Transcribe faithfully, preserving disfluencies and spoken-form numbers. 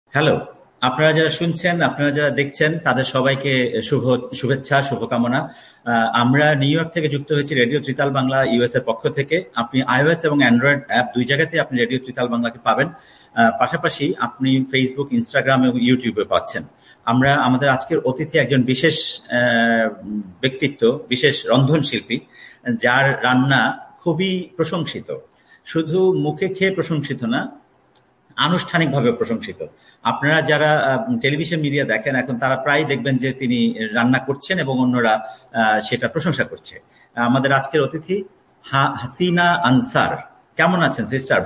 Hello, আপনারা যারা শুনছেন, আপনারা যারা দেখছেন তাদের সবাইকে শুভ শুভেচ্ছা, শুভকামনা। আহ, আমরা নিউ ইয়র্ক থেকে যুক্ত হয়েছি রেডিও ত্রিতাল বাংলা ইউএস এর পক্ষ থেকে। আপনি আইওএস এবং অ্যান্ড্রয়েড অ্যাপ দুই জায়গাতে আপনি রেডিও ত্রিতাল বাংলাকে পাবেন। আহ, পাশাপাশি আপনি ফেসবুক, ইনস্টাগ্রাম এবং ইউটিউবে পাচ্ছেন। আমরা আমাদের আজকের অতিথি একজন বিশেষ আহ, ব্যক্তিত্ব, বিশেষ রন্ধনশিল্পী, যার রান্না খুবই প্রশংসিত। শুধু মুখে খেয়ে প্রশংসিত না, আনুষ্ঠানিকভাবে প্রশংসিত। আপনারা যারা আহ, টেলিভিশন মিডিয়া দেখেন এখন, তারা প্রায় দেখবেন যে তিনি রান্না করছেন এবং অন্যরা আহ, সেটা প্রশংসা করছে। আমাদের আজকের অতিথি হা- হাসিনা আনসার। কেমন আছেন সিস্টার?